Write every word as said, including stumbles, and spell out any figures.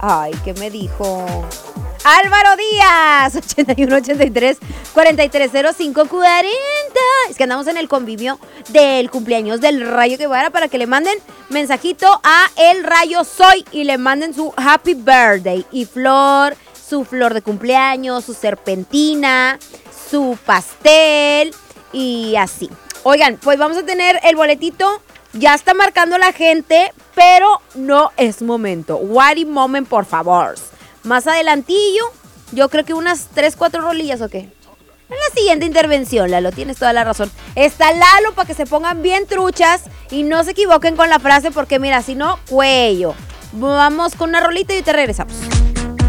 Ay, ¿qué me dijo? Álvaro Díaz, ochenta y uno, ochenta y tres, cuarenta y tres, cero cinco, cuarenta. Es que andamos en el convivio del cumpleaños del Rayo Guevara para que le manden mensajito a El Rayo Soy y le manden su happy birthday y flor, su flor de cumpleaños, su serpentina, su pastel y así. Oigan, pues vamos a tener el boletito. Ya está marcando la gente, pero no es momento. Waiting moment, por favor. Más adelantillo, yo creo que unas tres, cuatro rolillas o qué. En la siguiente intervención, Lalo, tienes toda la razón. Está Lalo para que se pongan bien truchas y no se equivoquen con la frase porque mira, si no, cuello. Vamos con una rolita y te regresamos.